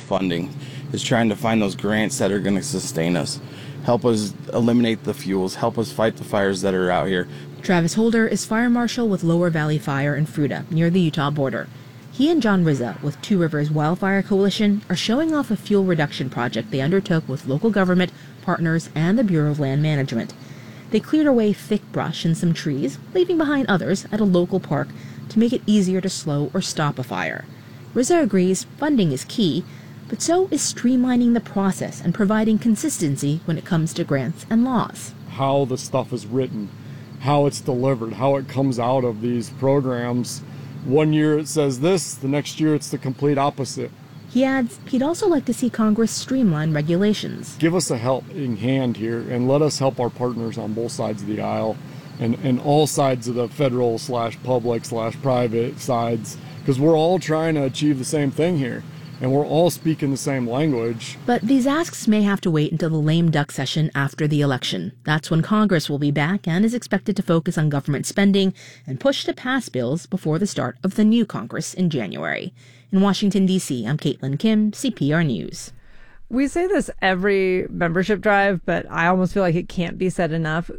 funding, is trying to find those grants that are going to sustain us, help us eliminate the fuels, help us fight the fires that are out here. Travis Holder is fire marshal with Lower Valley Fire in Fruita, near the Utah border. He and John Rizza with Two Rivers Wildfire Coalition are showing off a fuel reduction project they undertook with local government, partners, and the Bureau of Land Management. They cleared away thick brush and some trees, leaving behind others at a local park to make it easier to slow or stop a fire. Rizza agrees funding is key, but so is streamlining the process and providing consistency when it comes to grants and laws. How the stuff is written, how it's delivered, how it comes out of these programs. One year it says this, the next year it's the complete opposite. He adds he'd also like to see Congress streamline regulations. Give us a helping hand here and let us help our partners on both sides of the aisle and all sides of the federal/public/private sides, because we're all trying to achieve the same thing here and we're all speaking the same language. But these asks may have to wait until the lame duck session after the election. That's when Congress will be back and is expected to focus on government spending and push to pass bills before the start of the new Congress in January. In Washington, D.C., I'm Caitlin Kim, CPR News. We say this every membership drive, but I almost feel like it can't be said enough.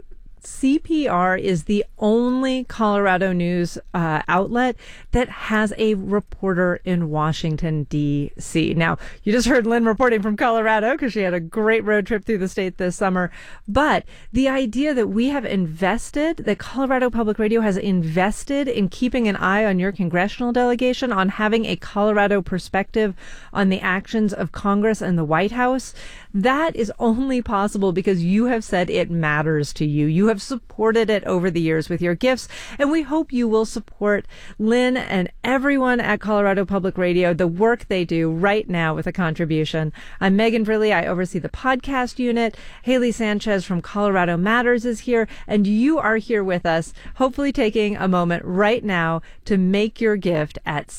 CPR is the only Colorado news outlet that has a reporter in Washington, D.C. Now, you just heard Lynn reporting from Colorado because she had a great road trip through the state this summer. But the idea that we have invested, that Colorado Public Radio has invested in keeping an eye on your congressional delegation, on having a Colorado perspective on the actions of Congress and the White House, that is only possible because you have said it matters to you. You have supported it over the years with your gifts, and we hope you will support Lynn and everyone at Colorado Public Radio, the work they do right now with a contribution. I'm Megan Verley. I oversee the podcast unit. Haley Sanchez from Colorado Matters is here, and you are here with us, hopefully taking a moment right now to make your gift at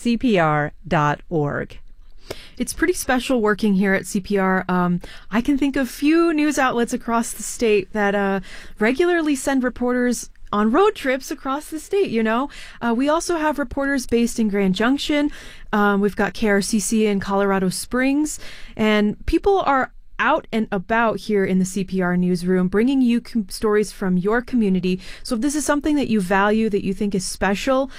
CPR.org. It's pretty special working here at CPR. I can think of few news outlets across the state that regularly send reporters on road trips across the state, you know. We also have reporters based in Grand Junction. We've got KRCC in Colorado Springs. And people are out and about here in the CPR newsroom, bringing you stories from your community. So if this is something that you value, that you think is special,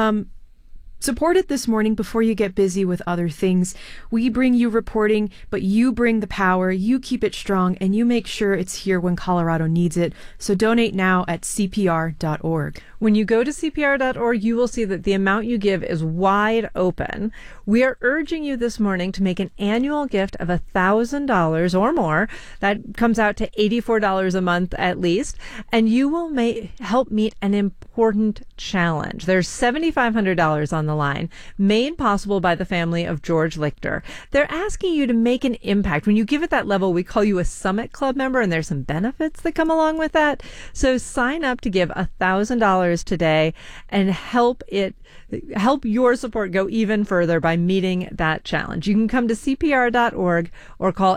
support it this morning before you get busy with other things. We bring you reporting, but you bring the power, you keep it strong, and you make sure it's here when Colorado needs it. So donate now at CPR.org. When you go to CPR.org, you will see that the amount you give is wide open. We are urging you this morning to make an annual gift of $1,000 or more. That comes out to $84 a month at least, and you will help meet an important challenge. There's $7,500 on the line, made possible by the family of George Lichter. They're asking you to make an impact. When you give at that level, we call you a Summit Club member, and there's some benefits that come along with that. So sign up to give $1,000 today and help your support go even further by meeting that challenge. You can come to CPR.org or call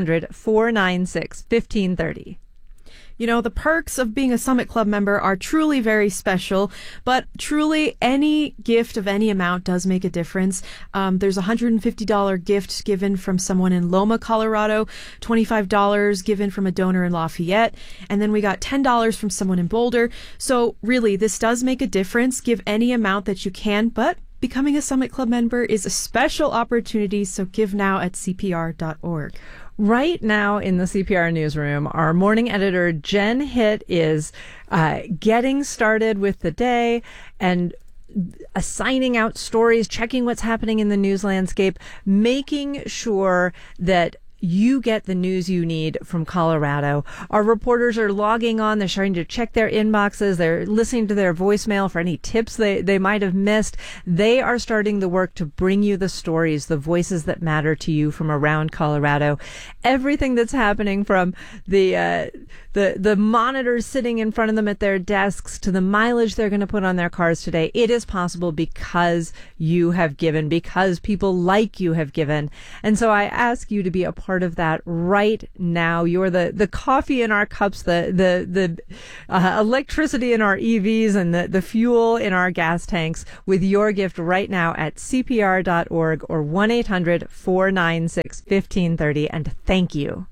800-496-1530. You know, the perks of being a Summit Club member are truly very special, but truly any gift of any amount does make a difference. There's a $150 gift given from someone in Loma, Colorado, $25 given from a donor in Lafayette, and then we got $10 from someone in Boulder. So really, this does make a difference. Give any amount that you can, but becoming a Summit Club member is a special opportunity, so give now at CPR.org. Right now in the CPR newsroom, our morning editor, Jen Hitt, is getting started with the day and assigning out stories, checking what's happening in the news landscape, making sure that you get the news you need from Colorado. Our reporters are logging on. They're starting to check their inboxes. They're listening to their voicemail for any tips they might have missed. They are starting the work to bring you the stories, the voices that matter to you from around Colorado. Everything that's happening from the monitors sitting in front of them at their desks to the mileage they're going to put on their cars today. It is possible because you have given, because people like you have given. And so I ask you to be a part part of that right now. You're the coffee in our cups, the electricity in our EVs, and the fuel in our gas tanks with your gift right now at CPR.org or 1-800-496-1530. And thank you.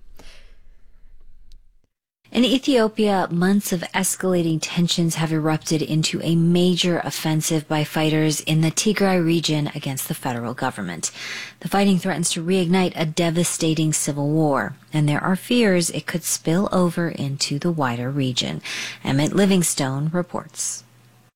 In Ethiopia, months of escalating tensions have erupted into a major offensive by fighters in the Tigray region against the federal government. The fighting threatens to reignite a devastating civil war, and there are fears it could spill over into the wider region. Emmett Livingstone reports.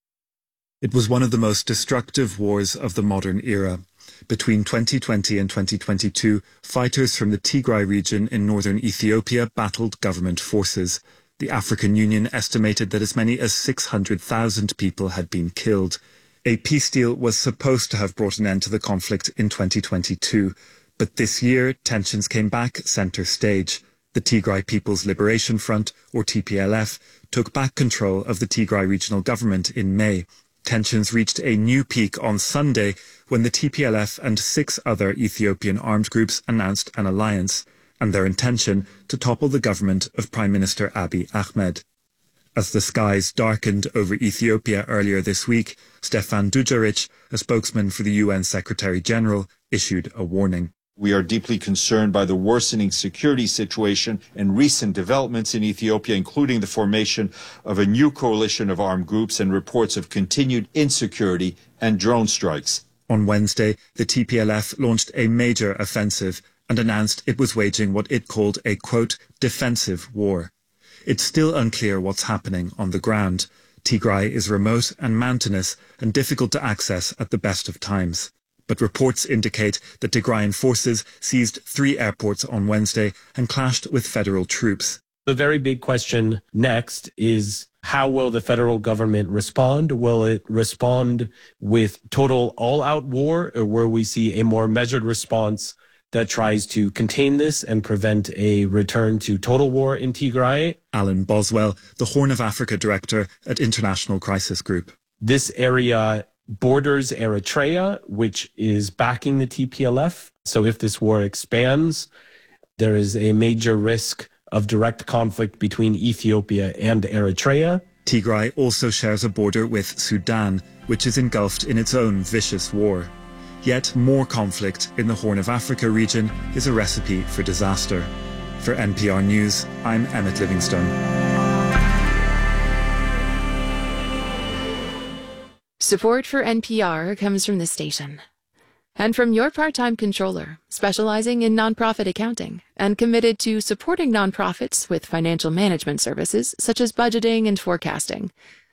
It was one of the most destructive wars of the modern era. Between 2020 and 2022, fighters from the Tigray region in northern Ethiopia battled government forces. The African Union estimated that as many as 600,000 people had been killed. A peace deal was supposed to have brought an end to the conflict in 2022. But this year, tensions came back centre stage. The Tigray People's Liberation Front, or TPLF, took back control of the Tigray regional government in May. Tensions reached a new peak on Sunday when the TPLF and 6 other Ethiopian armed groups announced an alliance and their intention to topple the government of Prime Minister Abiy Ahmed. As the skies darkened over Ethiopia earlier this week, Stefan Dujarric, a spokesman for the UN Secretary General, issued a warning. We are deeply concerned by the worsening security situation and recent developments in Ethiopia, including the formation of a new coalition of armed groups and reports of continued insecurity and drone strikes. On Wednesday, the TPLF launched a major offensive and announced it was waging what it called a, quote, defensive war. It's still unclear what's happening on the ground. Tigray is remote and mountainous and difficult to access at the best of times. But reports indicate that Tigrayan forces seized 3 airports on Wednesday and clashed with federal troops. The very big question next is, how will the federal government respond? Will it respond with total all-out war, or will we see a more measured response that tries to contain this and prevent a return to total war in Tigray? Alan Boswell, the Horn of Africa director at International Crisis Group. This area borders Eritrea, which is backing the TPLF. So if this war expands, there is a major risk of direct conflict between Ethiopia and Eritrea. Tigray also shares a border with Sudan, which is engulfed in its own vicious war. Yet more conflict in the Horn of Africa region is a recipe for disaster. For NPR News, I'm Emmett Livingstone. Support for NPR comes from this station and from your part-time controller, specializing in nonprofit accounting and committed to supporting nonprofits with financial management services such as budgeting and forecasting.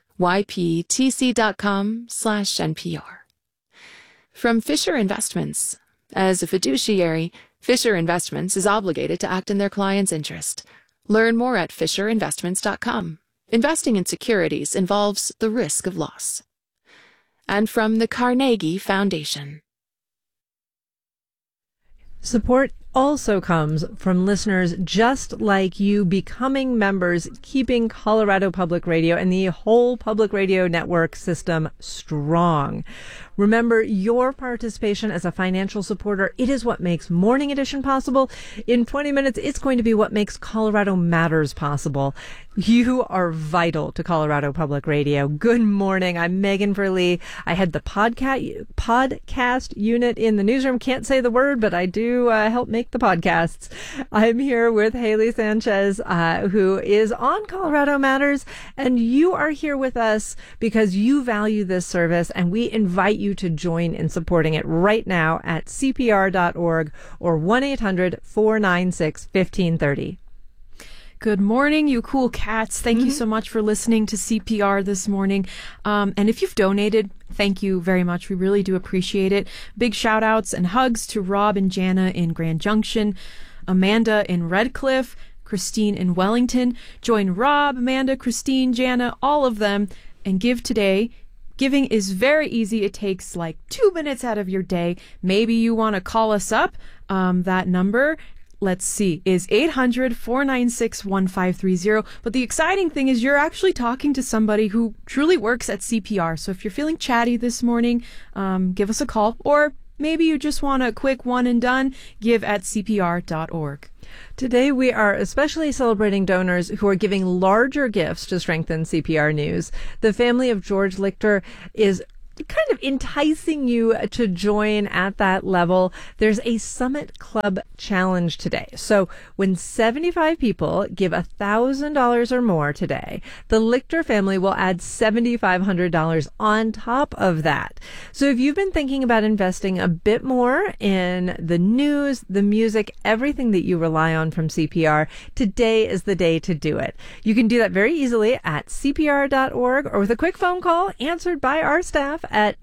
yptc.com/NPR. From Fisher Investments. As a fiduciary, Fisher Investments is obligated to act in their client's interest. Learn more at fisherinvestments.com. Investing in securities involves the risk of loss. And from the Carnegie Foundation. Support also comes from listeners just like you becoming members, keeping Colorado Public Radio and the whole public radio network system strong. Remember, your participation as a financial supporter, it is what makes Morning Edition possible. In 20 minutes, it's going to be what makes Colorado Matters possible. You are vital to Colorado Public Radio. Good morning. I'm Megan Verlee. I head the podcast unit in the newsroom. Can't say the word, but I do help make the podcasts. I'm here with Haley Sanchez, who is on Colorado Matters, and you are here with us because you value this service, and we invite you to join in supporting it right now at CPR.org or 1-800-496-1530. Good morning, you cool cats. Thank you so much for listening to CPR this morning. And if you've donated, thank you very much. We really do appreciate it. Big shout outs and hugs to Rob and Jana in Grand Junction, Amanda in Red Cliff, Christine in Wellington. Join Rob, Amanda, Christine, Jana, all of them, and give today. Giving is very easy. It takes like 2 minutes out of your day. Maybe you want to call us up. That number, let's see, is 800-496-1530. But the exciting thing is you're actually talking to somebody who truly works at CPR. So if you're feeling chatty this morning, give us a call or maybe you just want a quick one and done, give at CPR.org. Today, we are especially celebrating donors who are giving larger gifts to strengthen CPR News. The family of George Lichter is kind of enticing you to join at that level. There's a Summit Club challenge today. So when 75 people give $1,000 or more today, the Lichter family will add $7,500 on top of that. So if you've been thinking about investing a bit more in the news, the music, everything that you rely on from CPR, today is the day to do it. You can do that very easily at CPR.org or with a quick phone call answered by our staff at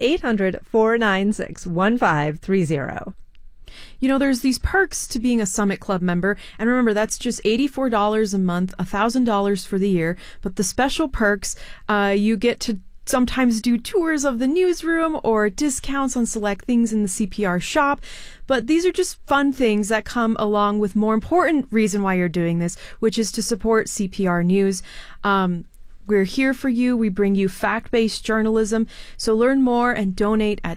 800-496-1530. You know, there's these perks to being a Summit Club member. And remember, that's just $84 a month, $1,000 for the year. But the special perks, you get to sometimes do tours of the newsroom or discounts on select things in the CPR shop. But these are just fun things that come along with more important reason why you're doing this, which is to support CPR News. We're here for you. We bring you fact-based journalism. So learn more and donate at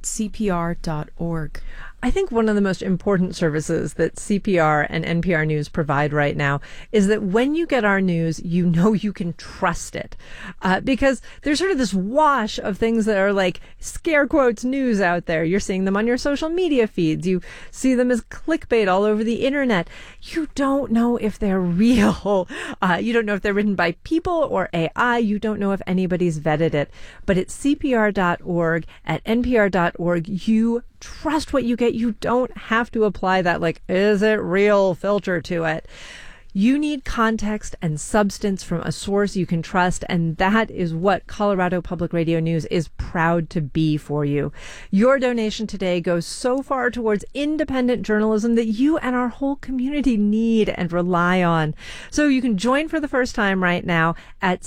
CPR.org. I think one of the most important services that CPR and NPR News provide right now is that when you get our news, you know you can trust it. Because there's sort of this wash of things that are like scare quotes news out there. You're seeing them on your social media feeds. You see them as clickbait all over the internet. You don't know if they're real. You don't know if they're written by people or AI. You don't know if anybody's vetted it. But at CPR.org, at NPR.org, you trust what you get. You don't have to apply that, like, is it real filter to it. You need context and substance from a source you can trust, and that is what Colorado Public Radio News is proud to be for you. Your donation today goes so far towards independent journalism that you and our whole community need and rely on. So you can join for the first time right now at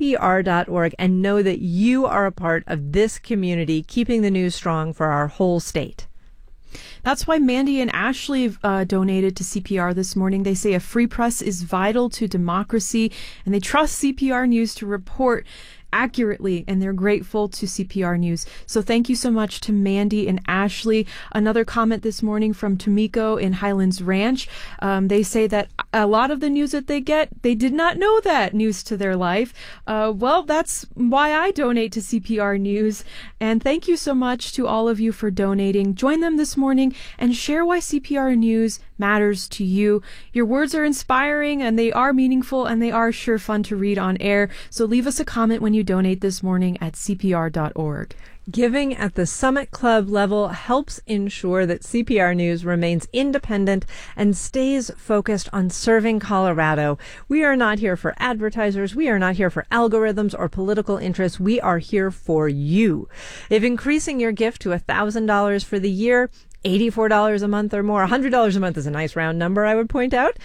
CPR.org and know that you are a part of this community, keeping the news strong for our whole state. That's why Mandy and Ashley donated to CPR this morning. They say a free press is vital to democracy, and they trust CPR News to report accurately, and they're grateful to CPR News. So thank you so much to Mandy and Ashley. Another comment this morning from Tomiko in Highlands Ranch. They say that a lot of the news that they get, they did not know that news to their life. Well, that's why I donate to CPR News. And thank you so much to all of you for donating. Join them this morning and share why CPR News matters to you. Your words are inspiring, and they are meaningful, and they are sure fun to read on air. So leave us a comment when you donate this morning at CPR.org. Giving at the Summit Club level helps ensure that CPR News remains independent and stays focused on serving Colorado. We are not here for advertisers. We are not here for algorithms or political interests. We are here for you. If increasing your gift to $1,000 for the year, $84 a month or more, $100 a month is a nice round number, I would point out.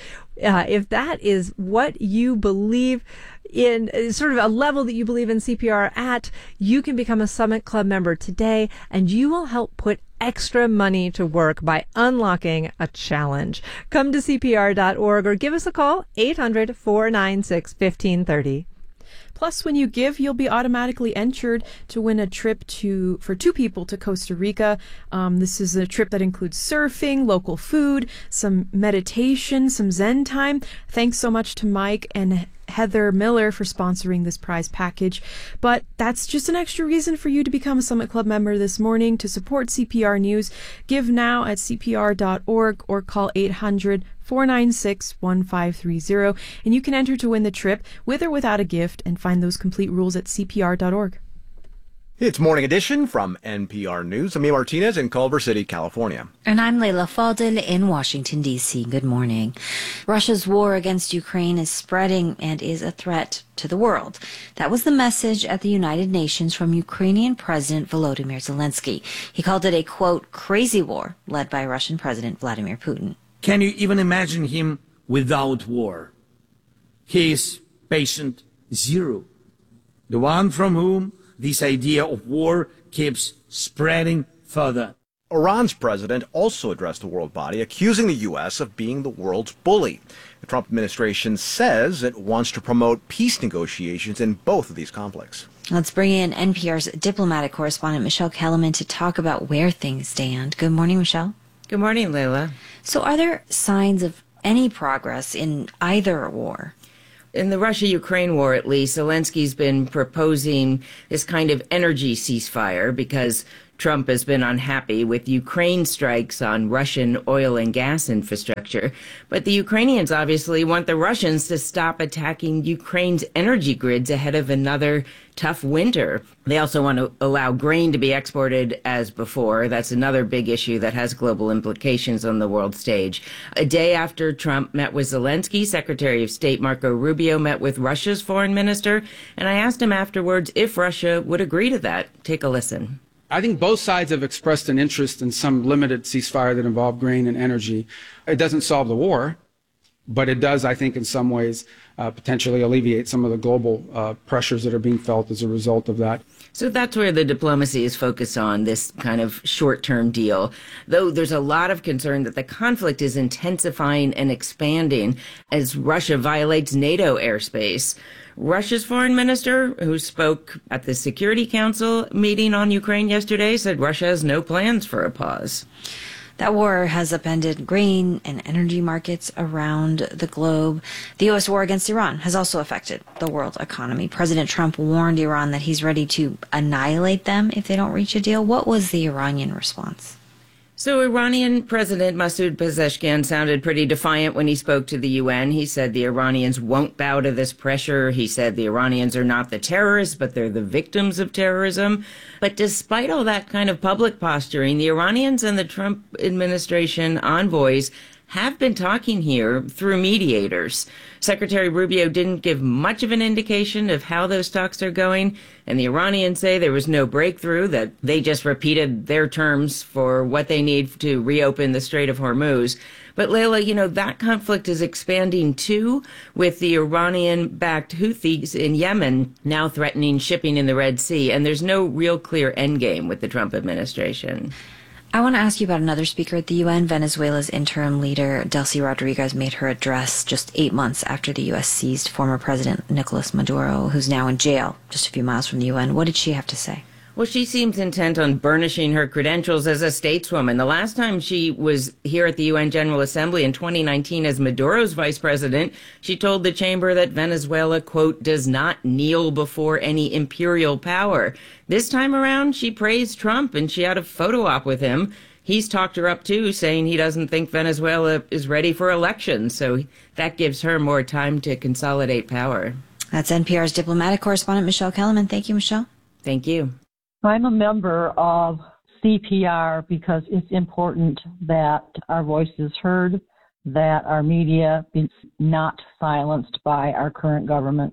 If that is what you believe in, sort of a level that you believe in CPR at, you can become a Summit Club member today, and you will help put extra money to work by unlocking a challenge. Come to CPR.org or give us a call, 800-496-1530. Plus, when you give, you'll be automatically entered to win a trip for two people to Costa Rica. This is a trip that includes surfing, local food, some meditation, some Zen time. Thanks so much to Mike and Heather Miller for sponsoring this prize package. But that's just an extra reason for you to become a Summit Club member this morning to support CPR News. Give now at CPR.org or call 800-496-1530, and you can enter to win the trip with or without a gift, and find those complete rules at CPR.org. It's Morning Edition from NPR News. I'm Ian Martinez in Culver City, California. And I'm Leila Fadel in Washington, D.C. Good morning. Russia's war against Ukraine is spreading and is a threat to the world. That was the message at the United Nations from Ukrainian President Volodymyr Zelensky. He called it a, quote, crazy war led by Russian President Vladimir Putin. Can you even imagine him without war? He is patient zero, the one from whom this idea of war keeps spreading further. Iran's president also addressed the world body, accusing the U.S. of being the world's bully. The Trump administration says it wants to promote peace negotiations in both of these conflicts. Let's bring in NPR's diplomatic correspondent, Michelle Kellerman, to talk about where things stand. Good morning, Michelle. Good morning, Layla. So are there signs of any progress in either war? In the Russia-Ukraine war, at least, Zelensky's been proposing this kind of energy ceasefire because Trump has been unhappy with Ukraine strikes on Russian oil and gas infrastructure. But the Ukrainians obviously want the Russians to stop attacking Ukraine's energy grids ahead of another tough winter. They also want to allow grain to be exported as before. That's another big issue that has global implications on the world stage. A day after Trump met with Zelensky, Secretary of State Marco Rubio met with Russia's foreign minister, and I asked him afterwards if Russia would agree to that. Take a listen. I think both sides have expressed an interest in some limited ceasefire that involve grain and energy. It doesn't solve the war, but it does, I think, in some ways, potentially alleviate some of the global pressures that are being felt as a result of that. So that's where the diplomacy is focused on, this kind of short-term deal. Though there's a lot of concern that the conflict is intensifying and expanding as Russia violates NATO airspace. Russia's foreign minister, who spoke at the Security Council meeting on Ukraine yesterday, said Russia has no plans for a pause. That war has upended grain and energy markets around the globe. The U.S. war against Iran has also affected the world economy. President Trump warned Iran that he's ready to annihilate them if they don't reach a deal. What was the Iranian response? So Iranian President Masoud Pezeshkian sounded pretty defiant when he spoke to the UN. He said the Iranians won't bow to this pressure. He said the Iranians are not the terrorists, but they're the victims of terrorism. But despite all that kind of public posturing, the Iranians and the Trump administration envoys have been talking here through mediators. Secretary Rubio didn't give much of an indication of how those talks are going, and the Iranians say there was no breakthrough, that they just repeated their terms for what they need to reopen the Strait of Hormuz. But Layla, that conflict is expanding too, with the Iranian-backed Houthis in Yemen now threatening shipping in the Red Sea, and there's no real clear endgame with the Trump administration. I want to ask you about another speaker at the UN. Venezuela's interim leader, Delcy Rodriguez, made her address just 8 months after the U.S. seized former President Nicolas Maduro, who's now in jail just a few miles from the UN. What did she have to say? Well, she seems intent on burnishing her credentials as a stateswoman. The last time she was here at the UN General Assembly in 2019 as Maduro's vice president, she told the chamber that Venezuela, quote, does not kneel before any imperial power. This time around, she praised Trump and she had a photo op with him. He's talked her up, too, saying he doesn't think Venezuela is ready for elections. So that gives her more time to consolidate power. That's NPR's diplomatic correspondent, Michelle Kellerman. Thank you, Michelle. Thank you. I'm a member of CPR because it's important that our voice is heard, that our media is not silenced by our current government.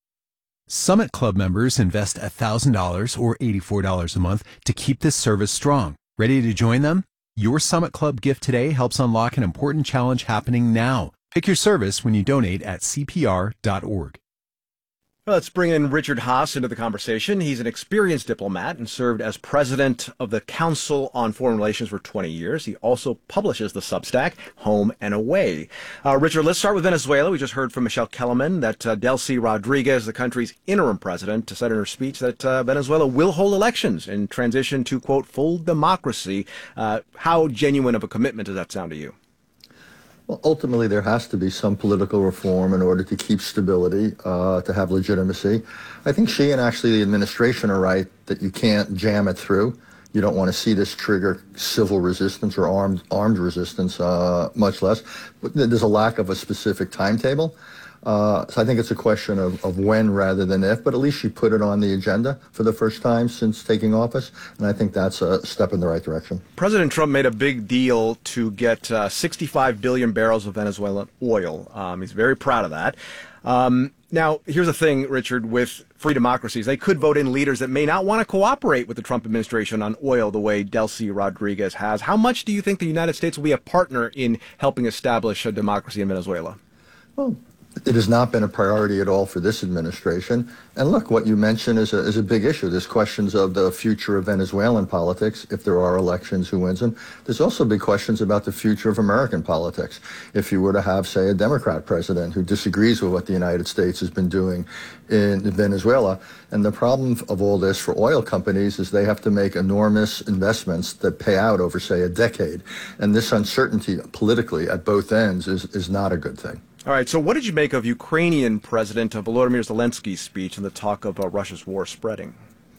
Summit Club members invest $1,000 or $84 a month to keep this service strong. Ready to join them? Your Summit Club gift today helps unlock an important challenge happening now. Pick your service when you donate at CPR.org. Let's bring in Richard Haass into the conversation. He's an experienced diplomat and served as president of the Council on Foreign Relations for 20 years. He also publishes the Substack, Home and Away. Richard, let's start with Venezuela. We just heard from Michelle Kellerman that Delcy Rodriguez, the country's interim president, said in her speech that Venezuela will hold elections and transition to, quote, full democracy. How genuine of a commitment does that sound to you? Well, ultimately, there has to be some political reform in order to keep stability, to have legitimacy. I think she and actually the administration are right that you can't jam it through. You don't want to see this trigger civil resistance or armed resistance, much less. But there's a lack of a specific timetable. So I think it's a question of when rather than if, but at least she put it on the agenda for the first time since taking office, and I think that's a step in the right direction. President Trump made a big deal to get 65 billion barrels of Venezuelan oil. He's very proud of that. Now, here's the thing, Richard, with free democracies, they could vote in leaders that may not want to cooperate with the Trump administration on oil the way Delcy Rodriguez has. How much do you think the United States will be a partner in helping establish a democracy in Venezuela? Well, It has not been a priority at all for this administration. And look, what you mentioned is a big issue. There's questions of the future of Venezuelan politics, if there are elections, who wins them. There's also big questions about the future of American politics. If you were to have, say, a Democrat president who disagrees with what the United States has been doing in Venezuela. And the problem of all this for oil companies is they have to make enormous investments that pay out over, say, a decade. And this uncertainty politically at both ends is not a good thing. All right, so what did you make of Ukrainian President Volodymyr Zelensky's speech and the talk of Russia's war spreading?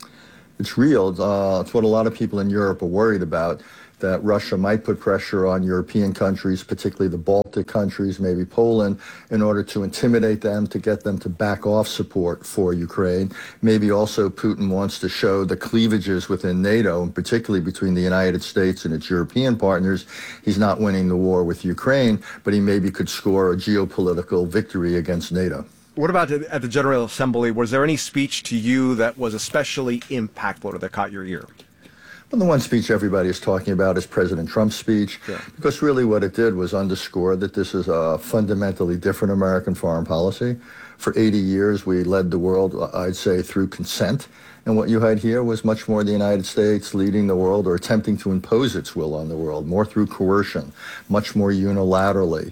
It's real. It's what a lot of people in Europe are worried about, that Russia might put pressure on European countries, particularly the Baltic countries, maybe Poland, in order to intimidate them, to get them to back off support for Ukraine. Maybe also Putin wants to show the cleavages within NATO, and particularly between the United States and its European partners. He's not winning the war with Ukraine, but he maybe could score a geopolitical victory against NATO. What about at the General Assembly? Was there any speech to you that was especially impactful or that caught your ear? Well, the one speech everybody is talking about is President Trump's speech, because really what it did was underscore that this is a fundamentally different American foreign policy. For 80 years, we led the world, I'd say, through consent. And what you had here was much more the United States leading the world or attempting to impose its will on the world, more through coercion, much more unilaterally.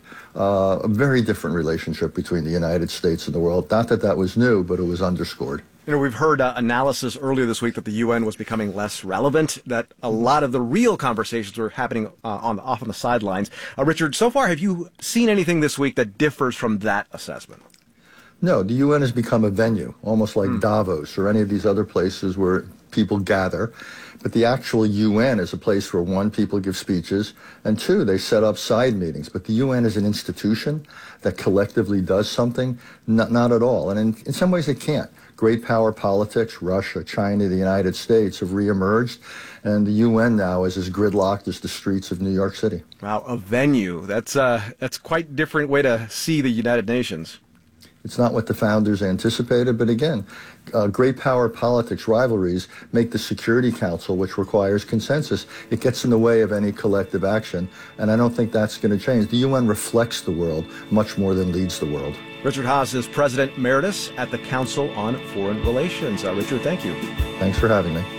A very different relationship between the United States and the world. Not that that was new, but it was underscored. You know, we've heard analysis earlier this week that the UN was becoming less relevant, that a lot of the real conversations were happening off on the sidelines. Richard, so far, have you seen anything this week that differs from that assessment? No, the UN has become a venue, almost like Davos or any of these other places where people gather. But the actual UN is a place where, one, people give speeches, and two, they set up side meetings. But the UN is an institution that collectively does something, not at all. And in some ways it can't. Great power politics, Russia, China, the United States have reemerged, and the UN now is as gridlocked as the streets of New York City. Wow, a venue. That's quite a different way to see the United Nations. It's not what the founders anticipated, but again, great power politics rivalries make the Security Council, which requires consensus, it gets in the way of any collective action, and I don't think that's going to change. The UN reflects the world much more than leads the world. Richard Haass is President Emeritus at the Council on Foreign Relations. Richard, thank you. Thanks for having me.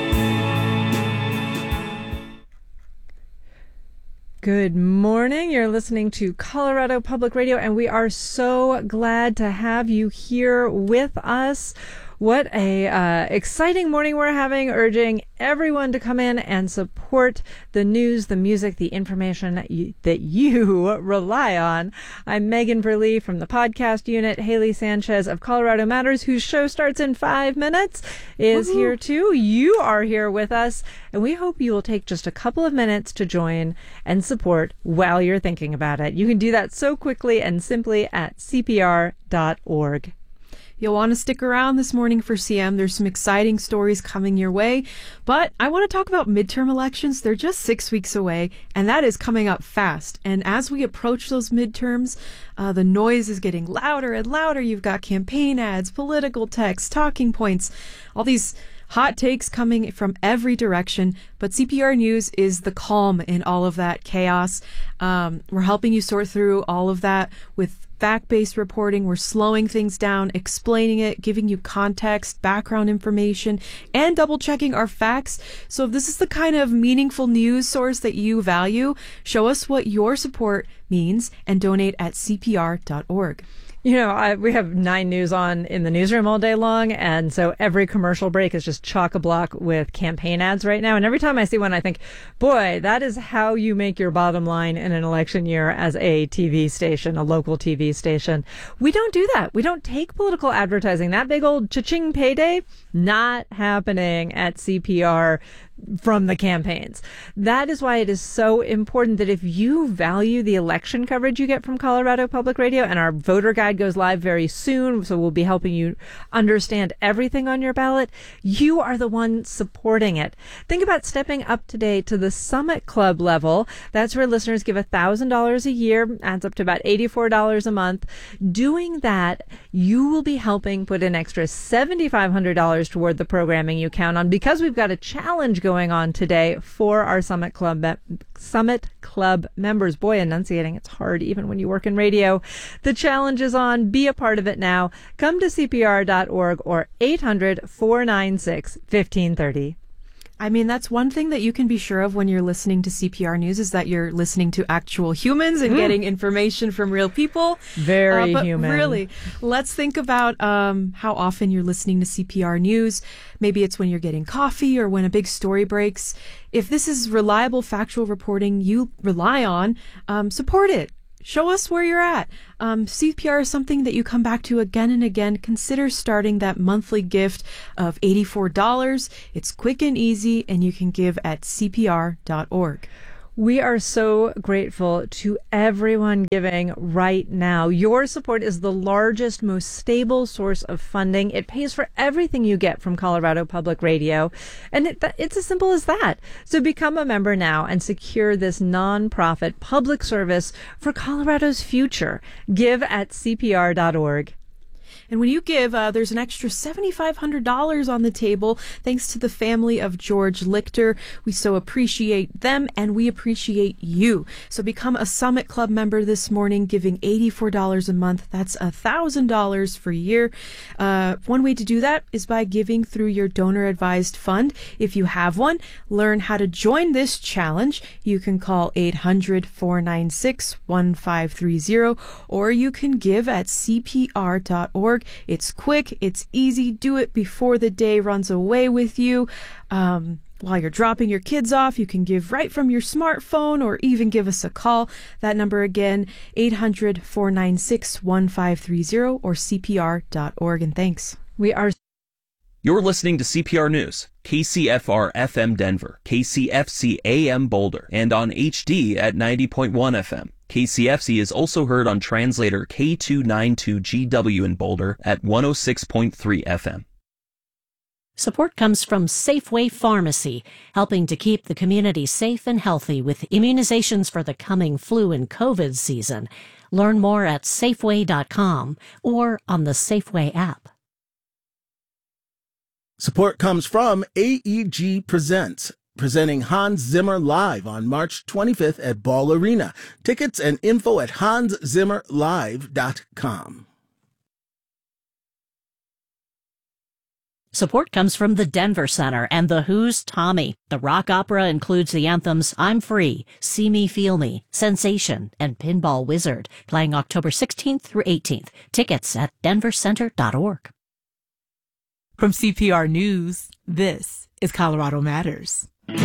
Good morning. You're listening to Colorado Public Radio, and we are so glad to have you here with us. What a exciting morning we're having, urging everyone to come in and support the news, the music, the information that you rely on. I'm Megan Verlee from the podcast unit. Haley Sanchez of Colorado Matters, whose show starts in 5 minutes, is here too. You are here with us, and we hope you will take just a couple of minutes to join and support while you're thinking about it. You can do that so quickly and simply at CPR.org. You'll want to stick around this morning for CM. There's some exciting stories coming your way. But I want to talk about midterm elections. They're just 6 weeks away, and that is coming up fast. And as we approach those midterms, the noise is getting louder and louder. You've got campaign ads, political texts, talking points, all these hot takes coming from every direction. But CPR News is the calm in all of that chaos. We're helping you sort through all of that with fact-based reporting. We're slowing things down, explaining it, giving you context, background information, and double-checking our facts. So if this is the kind of meaningful news source that you value, show us what your support means and donate at CPR.org. You know, we have 9 News on in the newsroom all day long, and so every commercial break is just chock-a-block with campaign ads right now. And every time I see one, I think, boy, that is how you make your bottom line in an election year as a TV station, a local TV station. We don't do that. We don't take political advertising. That big old cha-ching payday, not happening at CPR from the campaigns. That is why it is so important that if you value the election coverage you get from Colorado Public Radio, and our voter guide goes live very soon, so we'll be helping you understand everything on your ballot, you are the one supporting it. Think about stepping up today to the Summit Club level. That's where listeners give $1,000 a year, adds up to about $84 a month. Doing that, you will be helping put an extra $7,500 toward the programming you count on, because we've got a challenge going going on today for our Summit Club members. Boy, enunciating, it's hard even when you work in radio. The challenge is on. Be a part of it now. Come to CPR.org or 800-496-1530. I mean, that's one thing that you can be sure of when you're listening to CPR News is that you're listening to actual humans and getting information from real people. Very but human. Really, let's think about how often you're listening to CPR News. Maybe it's when you're getting coffee or when a big story breaks. If this is reliable, factual reporting you rely on, support it. Show us where you're at. CPR is something that you come back to again and again. Consider starting that monthly gift of $84. It's quick and easy, and you can give at CPR.org. We are so grateful to everyone giving right now. Your support is the largest, most stable source of funding. It pays for everything you get from Colorado Public Radio. And it's as simple as that. So become a member now and secure this nonprofit public service for Colorado's future. Give at CPR.org. And when you give, there's an extra $7,500 on the table thanks to the family of George Lichter. We so appreciate them, and we appreciate you. So become a Summit Club member this morning, giving $84 a month. That's $1,000 for a year. One way to do that is by giving through your donor-advised fund. If you have one, learn how to join this challenge. You can call 800-496-1530, or you can give at CPR.org. It's quick, it's easy. Do it before the day runs away with you. While you're dropping your kids off, you can give right from your smartphone or even give us a call. That number again, 800-496-1530 or CPR.org. And thanks. You're listening to CPR News, KCFR FM Denver, KCFC AM Boulder, and on HD at 90.1 FM. KCFC is also heard on translator K292GW in Boulder at 106.3 FM. Support comes from Safeway Pharmacy, helping to keep the community safe and healthy with immunizations for the coming flu and COVID season. Learn more at Safeway.com or on the Safeway app. Support comes from AEG Presents, presenting Hans Zimmer live on March 25th at Ball Arena. Tickets and info at hanszimmerlive.com. Support comes from the Denver Center and The Who's Tommy. The rock opera includes the anthems I'm Free, See Me, Feel Me, Sensation, and Pinball Wizard, playing October 16th through 18th. Tickets at denvercenter.org. From CPR News, this is Colorado Matters.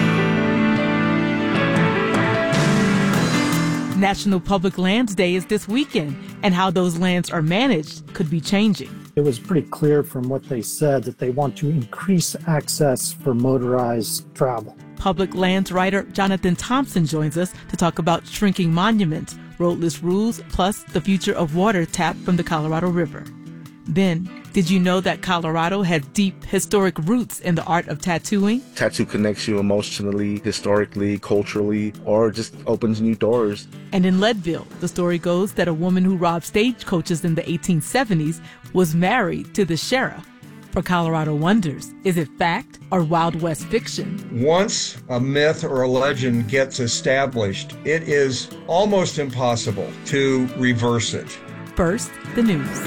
National Public Lands Day is this weekend, and how those lands are managed could be changing. It was pretty clear from what they said that they want to increase access for motorized travel. Public lands writer Jonathan Thompson joins us to talk about shrinking monuments, roadless rules, plus the future of water tapped from the Colorado River. Then, did you know that Colorado has deep historic roots in the art of tattooing? Tattoo connects you emotionally, historically, culturally, or just opens new doors. And in Leadville, the story goes that a woman who robbed stagecoaches in the 1870s was married to the sheriff. For Colorado Wonders, is it fact or Wild West fiction? Once a myth or a legend gets established, it is almost impossible to reverse it. First, the news.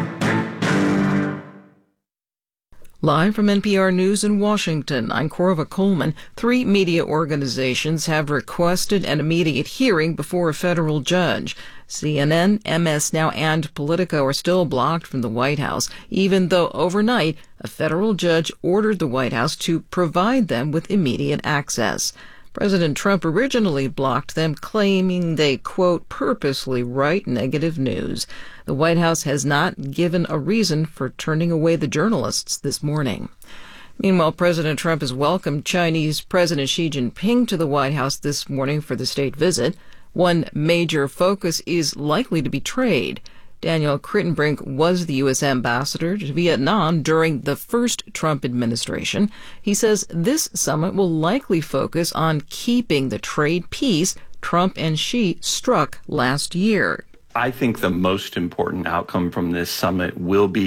Live from NPR News in Washington, I'm Corva Coleman. 3 media organizations have requested an immediate hearing before a federal judge. CNN, MS Now, and Politico are still blocked from the White House, even though overnight a federal judge ordered the White House to provide them with immediate access. President Trump originally blocked them, claiming they, quote, purposely write negative news. The White House has not given a reason for turning away the journalists this morning. Meanwhile, President Trump has welcomed Chinese President Xi Jinping to the White House this morning for the state visit. One major focus is likely to be trade. Daniel Crittenbrink was the U.S. ambassador to Vietnam during the first Trump administration. He says this summit will likely focus on keeping the trade peace Trump and Xi struck last year. I think the most important outcome from this summit will be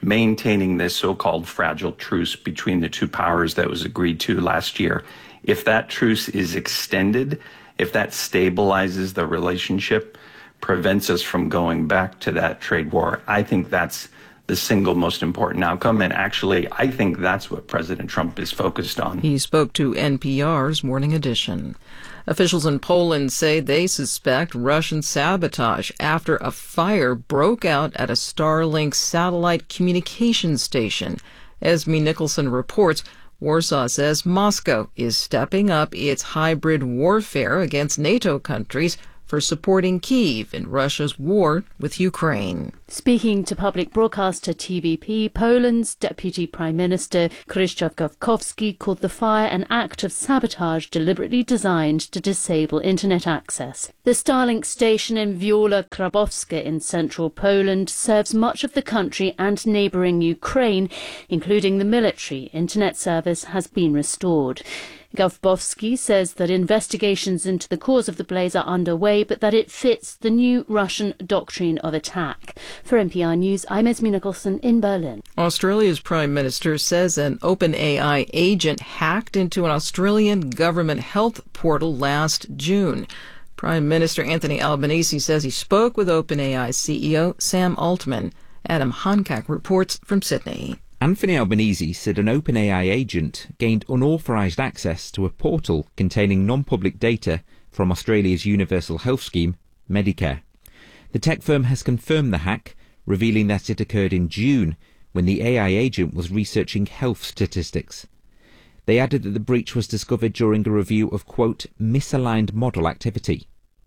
maintaining this so-called fragile truce between the two powers that was agreed to last year. If that truce is extended, if that stabilizes the relationship, prevents us from going back to that trade war, I think that's the single most important outcome. And actually, I think that's what President Trump is focused on. He spoke to NPR's Morning Edition. Officials in Poland say they suspect Russian sabotage after a fire broke out at a Starlink satellite communication station. Esme Nicholson reports Warsaw says Moscow is stepping up its hybrid warfare against NATO countries for supporting Kyiv in Russia's war with Ukraine. Speaking to public broadcaster TVP, Poland's Deputy Prime Minister Krzysztof Gawkowski called the fire an act of sabotage deliberately designed to disable internet access. The Starlink station in Wiola Krabowska in central Poland serves much of the country and neighbouring Ukraine, including the military. Internet service has been restored. Gawkowski says that investigations into the cause of the blaze are underway, but that it fits the new Russian doctrine of attack. For NPR News, I'm Esme Nicholson in Berlin. Australia's Prime Minister says an OpenAI agent hacked into an Australian government health portal last June. Prime Minister Anthony Albanese says he spoke with OpenAI CEO Sam Altman. Adam Hancock reports from Sydney. Anthony Albanese said an OpenAI agent gained unauthorised access to a portal containing non-public data from Australia's universal health scheme, Medicare. The tech firm has confirmed the hack, revealing that it occurred in June when the AI agent was researching health statistics. They added that the breach was discovered during a review of, quote, misaligned model activity.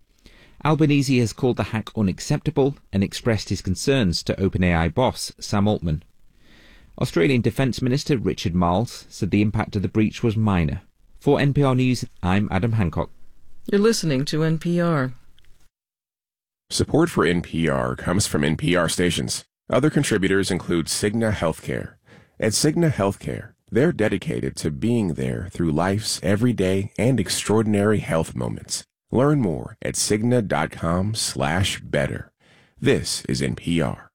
Albanese has called the hack unacceptable and expressed his concerns to OpenAI boss Sam Altman. Australian Defence Minister Richard Marles said the impact of the breach was minor. For NPR News, I'm Adam Hancock. You're listening to NPR. Support for NPR comes from NPR stations. Other contributors include Cigna Healthcare. At Cigna Healthcare, they're dedicated to being there through life's everyday and extraordinary health moments. Learn more at Cigna.com/better. This is NPR.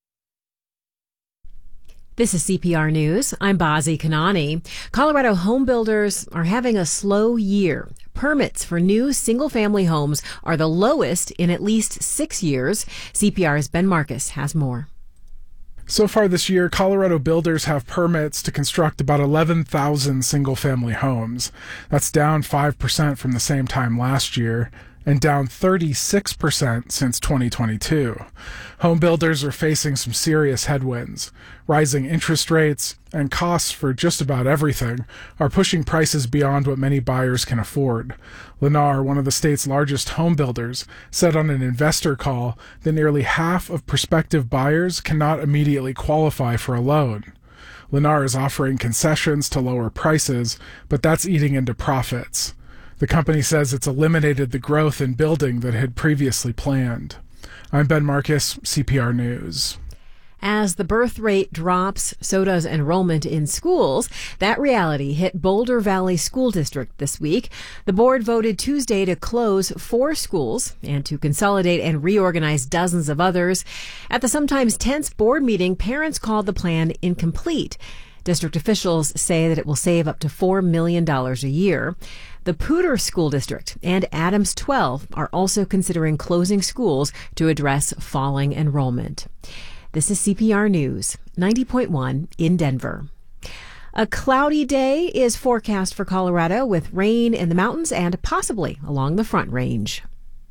This is CPR News. I'm Bazi Kanani. Colorado home builders are having a slow year. Permits for new single-family homes are the lowest in at least 6 years. CPR's Ben Marcus has more. So far this year, Colorado builders have permits to construct about 11,000 single-family homes. That's down 5% from the same time last year, and down 36% since 2022. Home builders are facing some serious headwinds. Rising interest rates and costs for just about everything are pushing prices beyond what many buyers can afford. Lennar, one of the state's largest home builders, said on an investor call that nearly half of prospective buyers cannot immediately qualify for a loan. Lennar is offering concessions to lower prices, but that's eating into profits. The company says it's eliminated the growth in building that had previously planned. I'm Ben Marcus, CPR News. As the birth rate drops, so does enrollment in schools. That reality hit Boulder Valley School District this week. The board voted Tuesday to close 4 schools and to consolidate and reorganize dozens of others. At the sometimes tense board meeting, parents called the plan incomplete. District officials say that it will save up to $4 million a year. The Poudre School District and Adams 12 are also considering closing schools to address falling enrollment. This is CPR News, 90.1 in Denver. A cloudy day is forecast for Colorado with rain in the mountains and possibly along the Front Range.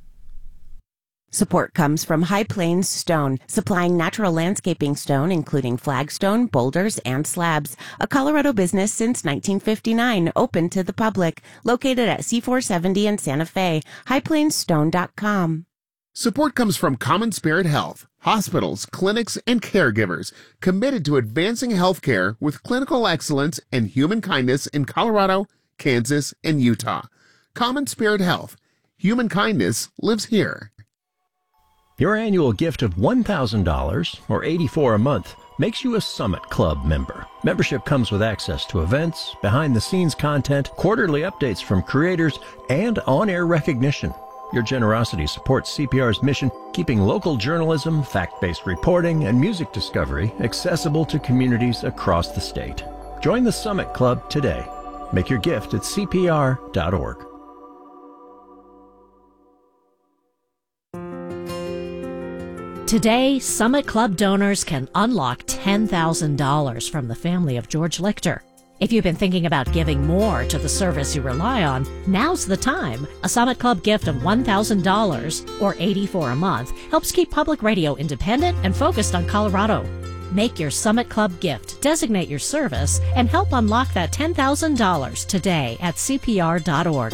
Support comes from High Plains Stone, supplying natural landscaping stone, including flagstone, boulders, and slabs. A Colorado business since 1959, open to the public. Located at C470 in Santa Fe. highplainsstone.com. Support comes from Common Spirit Health, hospitals, clinics, and caregivers committed to advancing healthcare with clinical excellence and human kindness in Colorado, Kansas, and Utah. Common Spirit Health. Human kindness lives here. Your annual gift of $1,000 or $84 a month makes you a Summit Club member. Membership comes with access to events, behind-the-scenes content, quarterly updates from creators, and on-air recognition. Your generosity supports CPR's mission, keeping local journalism, fact-based reporting, and music discovery accessible to communities across the state. Join the Summit Club today. Make your gift at CPR.org. Today, Summit Club donors can unlock $10,000 from the family of George Lichter. If you've been thinking about giving more to the service you rely on, now's the time. A Summit Club gift of $1,000 or $84 a month helps keep public radio independent and focused on Colorado. Make your Summit Club gift, designate your service, and help unlock that $10,000 today at CPR.org.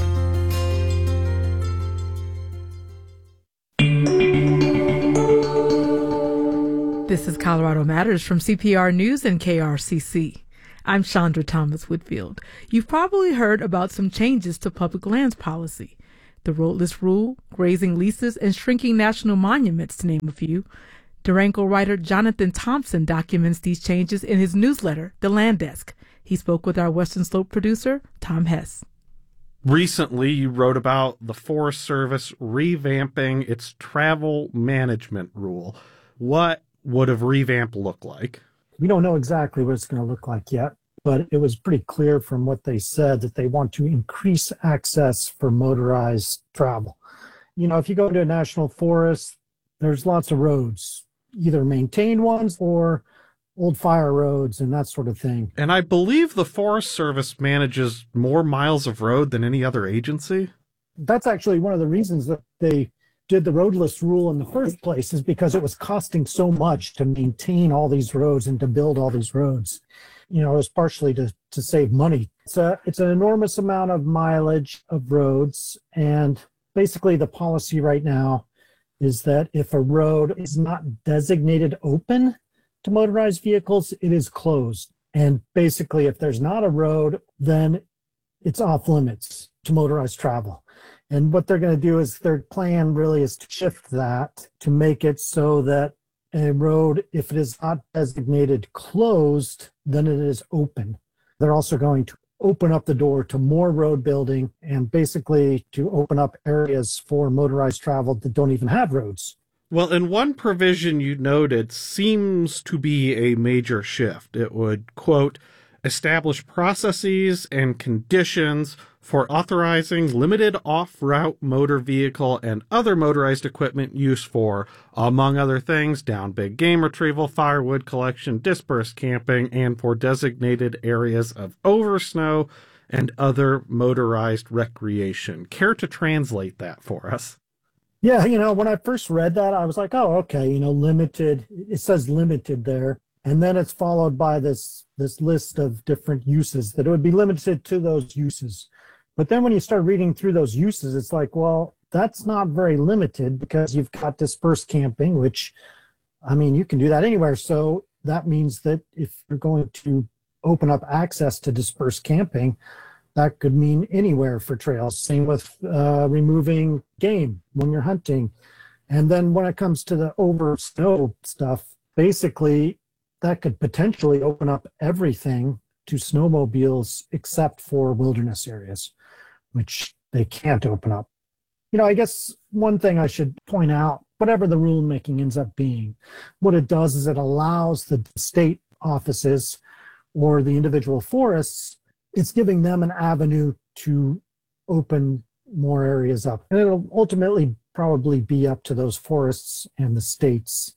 This is Colorado Matters from CPR News and KRCC. I'm Chandra Thomas Whitfield. You've probably heard about some changes to public lands policy. The roadless rule, grazing leases, and shrinking national monuments, to name a few. Durango writer Jonathan Thompson documents these changes in his newsletter, The Land Desk. He spoke with our Western Slope producer, Tom Hess. Recently, you wrote about the Forest Service revamping its travel management rule. What would a revamp look like? We don't know exactly what it's going to look like yet, but it was pretty clear from what they said that they want to increase access for motorized travel. You know, if you go to a national forest, there's lots of roads, either maintained ones or old fire roads and that sort of thing. And I believe the Forest Service manages more miles of road than any other agency. That's actually one of the reasons that they did the roadless rule in the first place, is because it was costing so much to maintain all these roads and to build all these roads. You know, it was partially to save money. It's an enormous amount of mileage of roads, and basically the policy right now is that if a road is not designated open to motorized vehicles, it is closed. And basically, if there's not a road, then it's off limits to motorized travel. And what they're going to do is, their plan really is to shift that to make it so that a road, if it is not designated closed, then it is open. They're also going to open up the door to more road building and basically to open up areas for motorized travel that don't even have roads. Well, and one provision you noted seems to be a major shift. It would, quote, establish processes and conditions for authorizing limited off-route motor vehicle and other motorized equipment used for, among other things, down big game retrieval, firewood collection, dispersed camping, and for designated areas of oversnow and other motorized recreation. Care to translate that for us? Yeah, you know, when I first read that, I was like, oh, okay, you know, limited. It says limited there. And then it's followed by this list of different uses that it would be limited to those uses. But then when you start reading through those uses, it's like, well, that's not very limited, because you've got dispersed camping, which, I mean, you can do that anywhere. So that means that if you're going to open up access to dispersed camping, that could mean anywhere for trails. Same with removing game when you're hunting. And then when it comes to the over snow stuff, basically that could potentially open up everything to snowmobiles except for wilderness areas, which they can't open up. You know, I guess one thing I should point out, whatever the rulemaking ends up being, what it does is it allows the state offices or the individual forests, it's giving them an avenue to open more areas up. And it'll ultimately probably be up to those forests and the states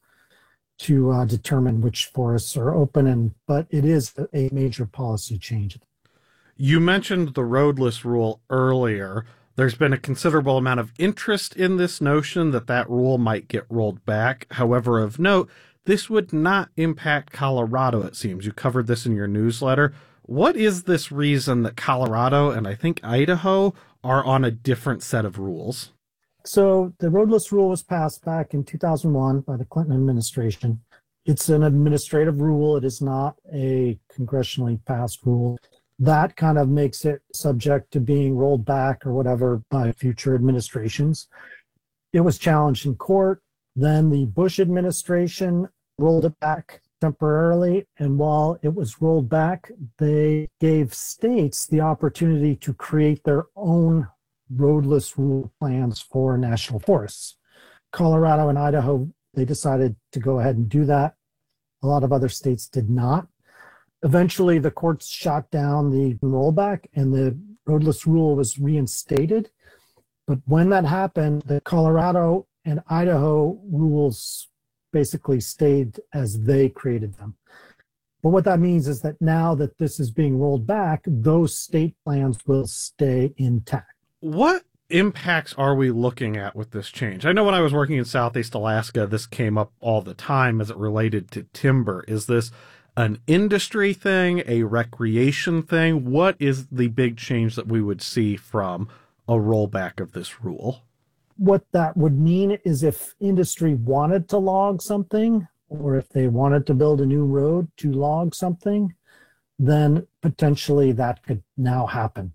to determine which forests are open, but it is a major policy change. You mentioned the roadless rule earlier. There's been a considerable amount of interest in this notion that rule might get rolled back. However, of note, this would not impact Colorado, it seems. You covered this in your newsletter. What is this reason that Colorado and I think Idaho are on a different set of rules? So the roadless rule was passed back in 2001 by the Clinton administration. It's an administrative rule. It is not a congressionally passed rule. That kind of makes it subject to being rolled back or whatever by future administrations. It was challenged in court. Then the Bush administration rolled it back temporarily. And while it was rolled back, they gave states the opportunity to create their own roadless rule plans for national forests. Colorado and Idaho, they decided to go ahead and do that. A lot of other states did not. Eventually, the courts shot down the rollback and the roadless rule was reinstated. But when that happened, the Colorado and Idaho rules basically stayed as they created them. But what that means is that now that this is being rolled back, those state plans will stay intact. What impacts are we looking at with this change? I know when I was working in Southeast Alaska, this came up all the time as it related to timber. Is this an industry thing, a recreation thing? What is the big change that we would see from a rollback of this rule? What that would mean is if industry wanted to log something, or if they wanted to build a new road to log something, then potentially that could now happen.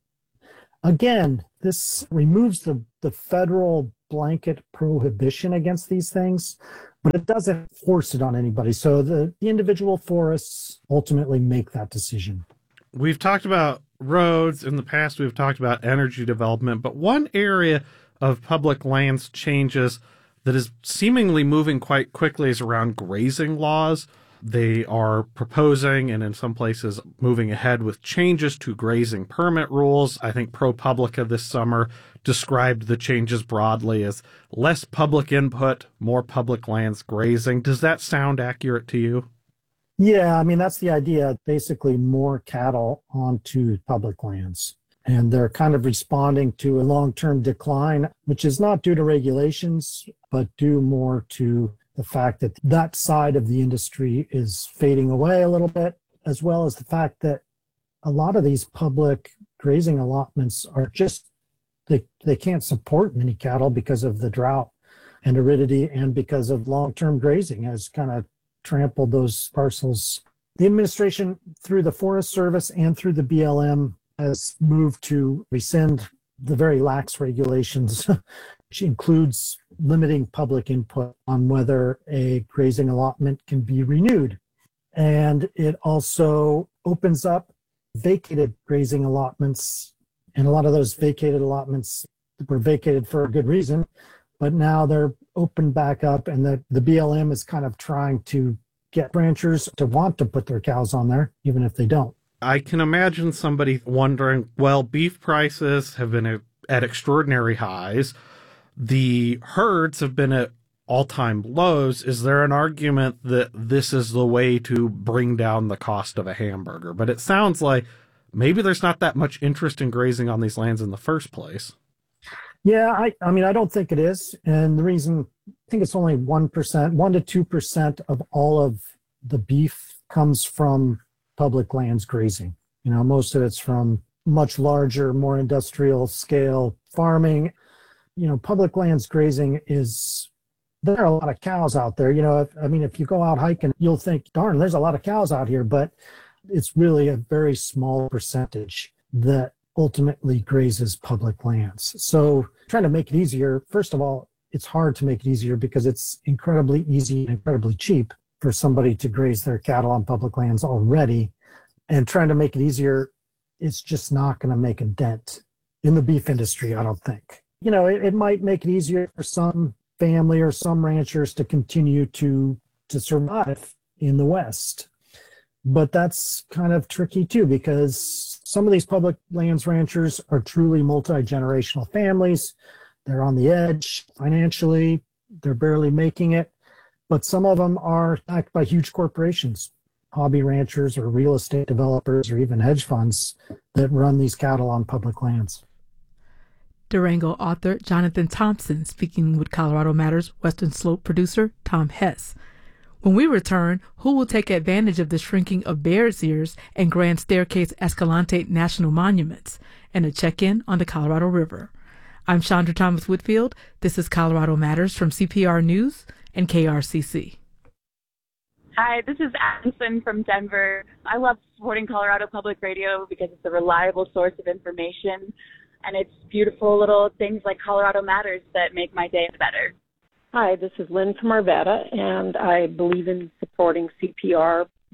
Again, this removes the federal blanket prohibition against these things, but it doesn't force it on anybody. So the individual forests ultimately make that decision. We've talked about roads in the past, we've talked about energy development, but one area of public lands changes that is seemingly moving quite quickly is around grazing laws. They are proposing, and in some places moving ahead with changes to grazing permit rules. I think ProPublica this summer described the changes broadly as less public input, more public lands grazing. Does that sound accurate to you? Yeah, I mean, that's the idea. Basically, more cattle onto public lands. And they're kind of responding to a long-term decline, which is not due to regulations, but due more to the fact that that side of the industry is fading away a little bit, as well as the fact that a lot of these public grazing allotments are just, they can't support many cattle because of the drought and aridity and because of long-term grazing has kind of trampled those parcels. The administration, through the Forest Service and through the BLM, has moved to rescind the very lax regulations, which includes limiting public input on whether a grazing allotment can be renewed. And it also opens up vacated grazing allotments. And a lot of those vacated allotments were vacated for a good reason, but now they're opened back up, and the BLM is kind of trying to get ranchers to want to put their cows on there, even if they don't. I can imagine somebody wondering, well, beef prices have been at extraordinary highs. The herds have been at all-time lows. Is there an argument that this is the way to bring down the cost of a hamburger? But it sounds like maybe there's not that much interest in grazing on these lands in the first place. Yeah, I mean, I don't think it is. And the reason, I think it's only 1%, 1 to 2% of all of the beef comes from public lands grazing. You know, most of it's from much larger, more industrial scale farming. You know, public lands grazing is, there are a lot of cows out there. You know, if you go out hiking, you'll think, darn, there's a lot of cows out here, but it's really a very small percentage that ultimately grazes public lands. So trying to make it easier, first of all, it's hard to make it easier because it's incredibly easy and incredibly cheap for somebody to graze their cattle on public lands already. And trying to make it easier, it's just not going to make a dent in the beef industry, I don't think. You know, it might make it easier for some family or some ranchers to continue to survive in the West. But that's kind of tricky too, because some of these public lands ranchers are truly multi-generational families. They're on the edge financially. They're barely making it. But some of them are backed by huge corporations, hobby ranchers or real estate developers or even hedge funds that run these cattle on public lands. Durango author Jonathan Thompson speaking with Colorado Matters Western Slope producer Tom Hess. When we return, who will take advantage of the shrinking of Bears Ears and Grand Staircase Escalante National Monuments, and a check-in on the Colorado River. I'm Chandra Thomas Whitfield. This is Colorado Matters from CPR News and KRCC. Hi, this is Allison from Denver. I love supporting Colorado Public Radio because it's a reliable source of information, and it's beautiful little things like Colorado Matters that make my day better. Hi, this is Lynn from Arvada, and I believe in supporting CPR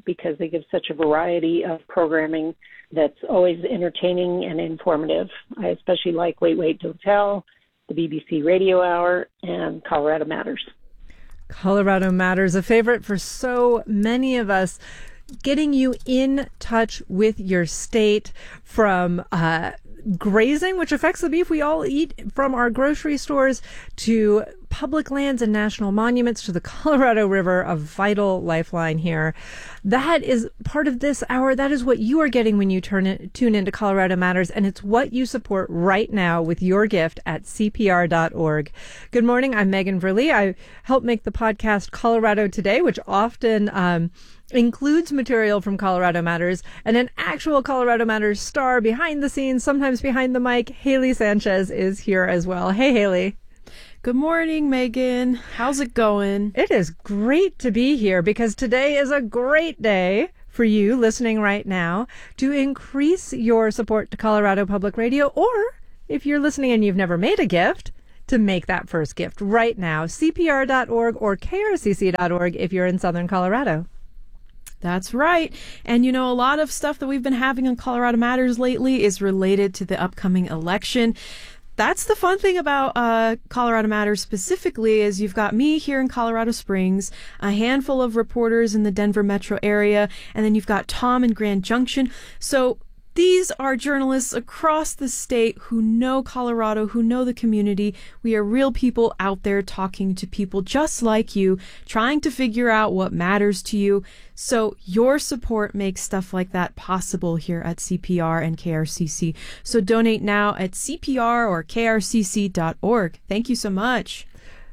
because they give such a variety of programming that's always entertaining and informative. I especially like Wait, Wait, Don't Tell, the BBC Radio Hour, and Colorado Matters. Colorado Matters, a favorite for so many of us. Getting you in touch with your state, from grazing, which affects the beef we all eat from our grocery stores, to public lands and national monuments, to the Colorado River, a vital lifeline here. That is part of this hour. That is what you are getting when you tune into Colorado Matters, and it's what you support right now with your gift at CPR.org. Good morning. I'm Megan Verlee. I help make the podcast Colorado Today, which often includes material from Colorado Matters, and an actual Colorado Matters star behind the scenes, sometimes behind the mic. Haley Sanchez is here as well. Hey, Haley. Good morning, Megan. How's it going? It is great to be here because today is a great day for you listening right now to increase your support to Colorado Public Radio, or if you're listening and you've never made a gift, to make that first gift right now. CPR.org or KRCC.org if you're in Southern Colorado. That's right. And you know, a lot of stuff that we've been having on Colorado Matters lately is related to the upcoming election. That's the fun thing about Colorado Matters specifically, is you've got me here in Colorado Springs, a handful of reporters in the Denver metro area, and then you've got Tom in Grand Junction. So these are journalists across the state who know Colorado, who know the community. We are real people out there talking to people just like you, trying to figure out what matters to you. So your support makes stuff like that possible here at CPR and KRCC. So donate now at CPR or KRCC.org. Thank you so much.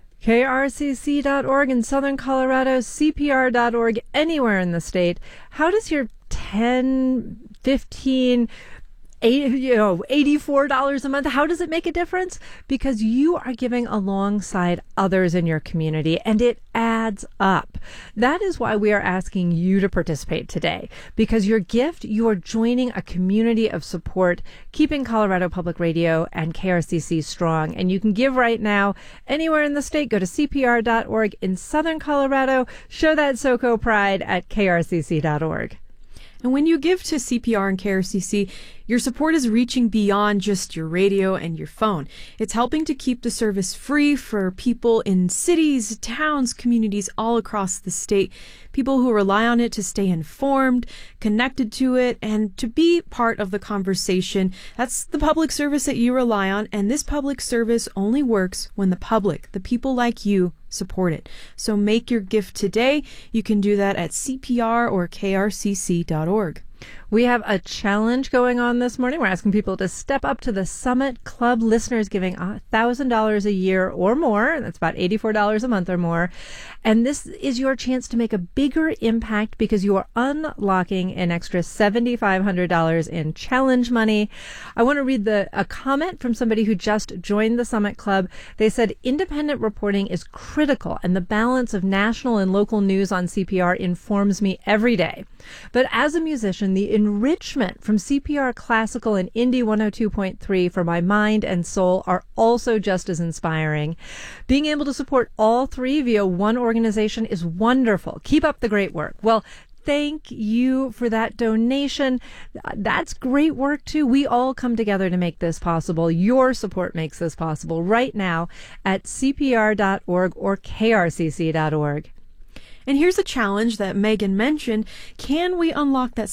KRCC.org in Southern Colorado, CPR.org anywhere in the state. How does your 10, 15, $84 a month, how does it make a difference? Because you are giving alongside others in your community, and it adds up. That is why we are asking you to participate today, because your gift, you are joining a community of support, keeping Colorado Public Radio and KRCC strong. And you can give right now anywhere in the state. Go to CPR.org in Southern Colorado. Show that SoCo pride at KRCC.org. And when you give to CPR and KRCC, your support is reaching beyond just your radio and your phone. It's helping to keep the service free for people in cities, towns, communities all across the state, people who rely on it to stay informed, connected to it, and to be part of the conversation. That's the public service that you rely on, and this public service only works when the public, the people like you, support it. So make your gift today. You can do that at CPR or KRCC.org. We have a challenge going on this morning. We're asking people to step up to the Summit Club. Listeners giving $1,000 a year or more. That's about $84 a month or more. And this is your chance to make a bigger impact because you are unlocking an extra $7,500 in challenge money. I want to read a comment from somebody who just joined the Summit Club. They said, independent reporting is critical, and the balance of national and local news on CPR informs me every day. But as a musician, the enrichment from CPR Classical and Indie 102.3 for my mind and soul are also just as inspiring. Being able to support all three via one organization is wonderful. Keep up the great work. Well, thank you for that donation. That's great work, too. We all come together to make this possible. Your support makes this possible right now at CPR.org or KRCC.org. And here's a challenge that Megan mentioned. Can we unlock that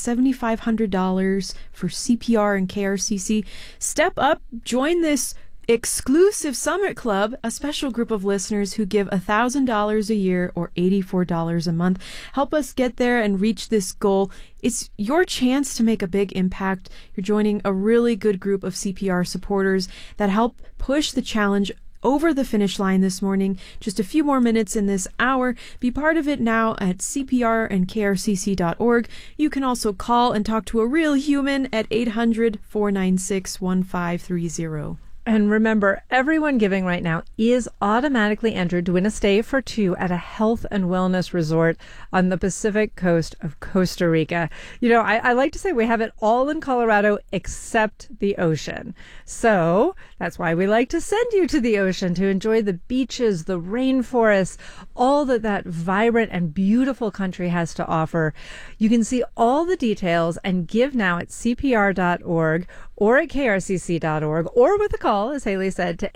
$7,500 for CPR and KRCC? Step up, join this exclusive Summit Club, a special group of listeners who give $1,000 a year or $84 a month. Help us get there and reach this goal. It's your chance to make a big impact. You're joining a really good group of CPR supporters that help push the challenge over the finish line this morning. Just a few more minutes in this hour. Be part of it now at CPR and KRCC.org. You can also call and talk to a real human at 800-496-1530. And remember, everyone giving right now is automatically entered to win a stay for two at a health and wellness resort on the Pacific coast of Costa Rica. You know, I like to say we have it all in Colorado except the ocean. So that's why we like to send you to the ocean to enjoy the beaches, the rainforests, all that vibrant and beautiful country has to offer. You can see all the details and give now at CPR.org or at krcc.org, or with a call, as Haley said, to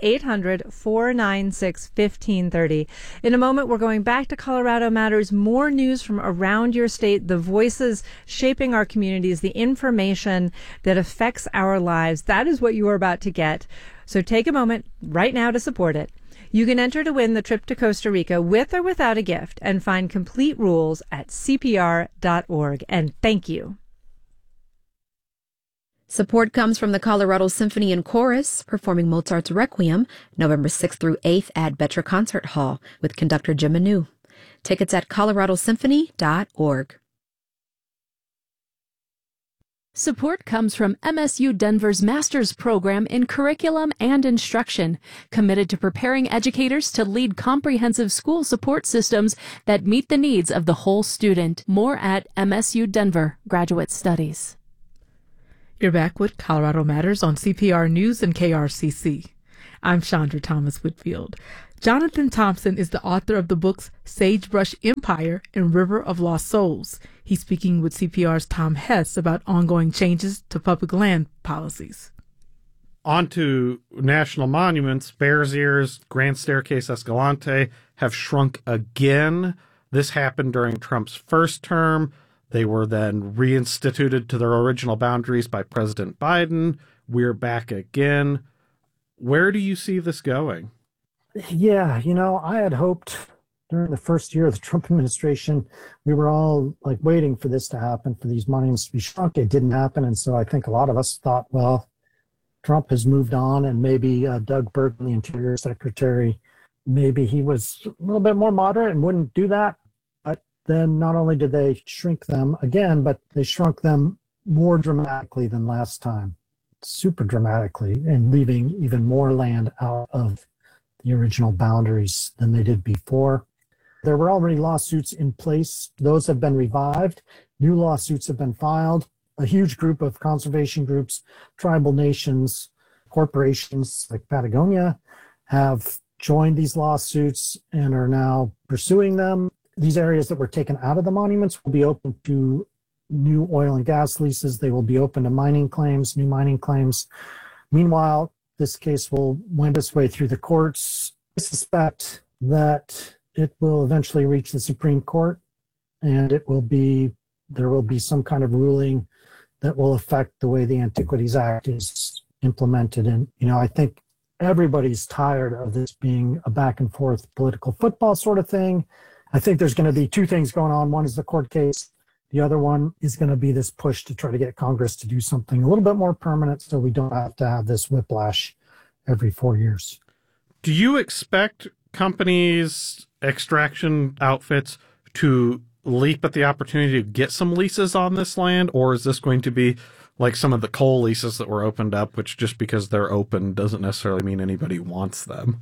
800-496-1530. In a moment, we're going back to Colorado Matters, more news from around your state, the voices shaping our communities, the information that affects our lives. That is what you are about to get. So take a moment right now to support it. You can enter to win the trip to Costa Rica with or without a gift and find complete rules at CPR.org. And thank you. Support comes from the Colorado Symphony and Chorus, performing Mozart's Requiem, November 6th through 8th at Betra Concert Hall with conductor Jim Manu. Tickets at coloradosymphony.org. Support comes from MSU Denver's Master's Program in Curriculum and Instruction, committed to preparing educators to lead comprehensive school support systems that meet the needs of the whole student. More at MSU Denver Graduate Studies. You're back with Colorado Matters on CPR News and KRCC. I'm Chandra Thomas Whitfield. Jonathan Thompson is the author of the books Sagebrush Empire and River of Lost Souls. He's speaking with CPR's Tom Hess about ongoing changes to public land policies. On to national monuments. Bears Ears, Grand Staircase Escalante have shrunk again. This happened during Trump's first term. They were then reinstituted to their original boundaries by President Biden. We're back again. Where do you see this going? Yeah, I had hoped during the first year of the Trump administration, we were all waiting for this to happen, for these monuments to be shrunk. It didn't happen. And so I think a lot of us thought, well, Trump has moved on, and maybe Doug Burgum, the Interior Secretary, maybe he was a little bit more moderate and wouldn't do that. Then not only did they shrink them again, but they shrunk them more dramatically than last time, super dramatically, and leaving even more land out of the original boundaries than they did before. There were already lawsuits in place. Those have been revived. New lawsuits have been filed. A huge group of conservation groups, tribal nations, corporations like Patagonia have joined these lawsuits and are now pursuing them. These areas that were taken out of the monuments will be open to new oil and gas leases. They will be open to mining claims, new mining claims. Meanwhile, this case will wind its way through the courts. I suspect that it will eventually reach the Supreme Court, and there will be some kind of ruling that will affect the way the Antiquities Act is implemented. And, I think everybody's tired of this being a back and forth political football sort of thing. I think there's going to be two things going on. One is the court case. The other one is going to be this push to try to get Congress to do something a little bit more permanent so we don't have to have this whiplash every 4 years. Do you expect companies, extraction outfits, to leap at the opportunity to get some leases on this land? Or is this going to be like some of the coal leases that were opened up, which just because they're open doesn't necessarily mean anybody wants them?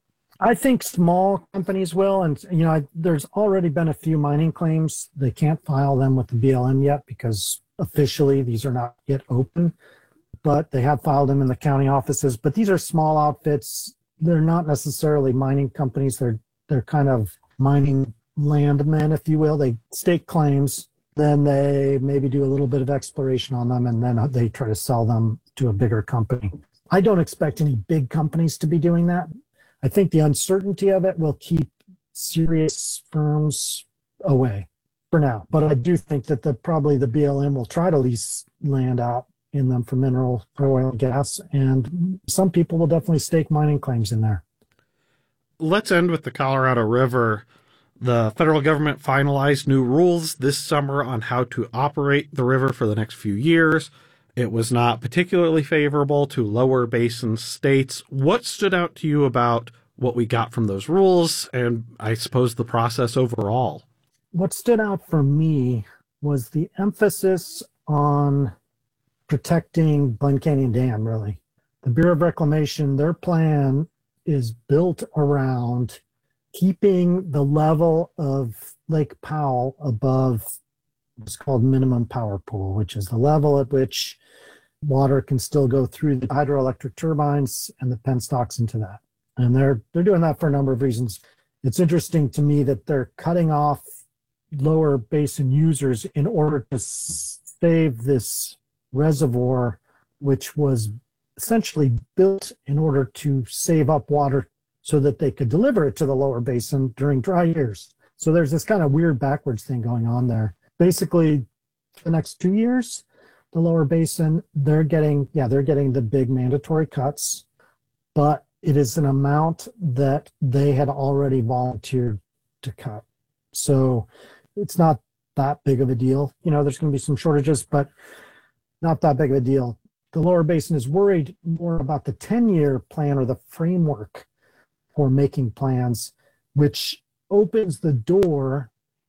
I think small companies will, and there's already been a few mining claims. They can't file them with the BLM yet because officially these are not yet open, but they have filed them in the county offices. But these are small outfits. They're not necessarily mining companies. They're kind of mining landmen, if you will. They stake claims, then they maybe do a little bit of exploration on them, and then they try to sell them to a bigger company. I don't expect any big companies to be doing that. I think the uncertainty of it will keep serious firms away for now. But I do think that probably the BLM will try to lease land out in them for mineral, for oil and gas, and some people will definitely stake mining claims in there. Let's end with the Colorado River. The federal government finalized new rules this summer on how to operate the river for the next few years. It was not particularly favorable to lower basin states. What stood out to you about what we got from those rules and, I suppose, the process overall? What stood out for me was the emphasis on protecting Glen Canyon Dam, really. The Bureau of Reclamation, their plan is built around keeping the level of Lake Powell above what's called minimum power pool, which is the level at which water can still go through the hydroelectric turbines and the penstocks into that. And they're doing that for a number of reasons. It's interesting to me that they're cutting off lower basin users in order to save this reservoir, which was essentially built in order to save up water so that they could deliver it to the lower basin during dry years. So there's this kind of weird backwards thing going on there. Basically, for the next 2 years, the lower basin, they're getting the big mandatory cuts, but it is an amount that they had already volunteered to cut. So it's not that big of a deal. There's going to be some shortages, but not that big of a deal. The lower basin is worried more about the 10-year plan or the framework for making plans, which opens the door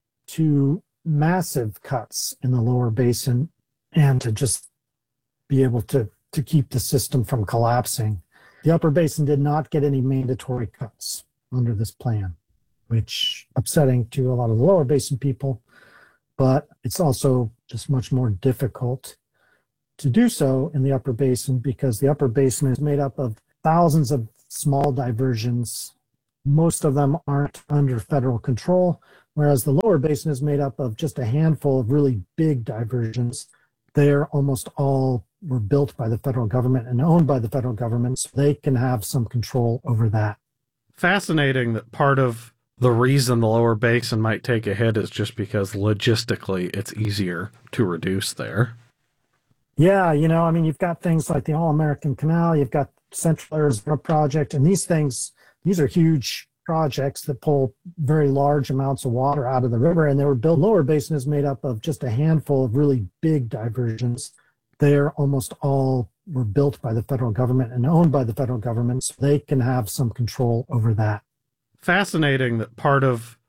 to massive cuts in the lower basin and to just be able to keep the system from collapsing. The upper basin did not get any mandatory cuts under this plan, which upsetting to a lot of the lower basin people, but it's also just much more difficult to do so in the upper basin because the upper basin is made up of thousands of small diversions. Most of them aren't under federal control, whereas the lower basin is made up of just a handful of really big diversions. They're almost all were built by the federal government and owned by the federal government, so they can have some control over that. Fascinating that part of the reason the lower basin might take a hit is just because logistically it's easier to reduce there. Yeah, you've got things like the All-American Canal, you've got Central Arizona Project, and these are huge projects that pull very large amounts of water out of the river, and they were built. Lower basin is made up of just a handful of really big diversions. They're almost all were built by the federal government and owned by the federal government, so they can have some control over that. Fascinating that part of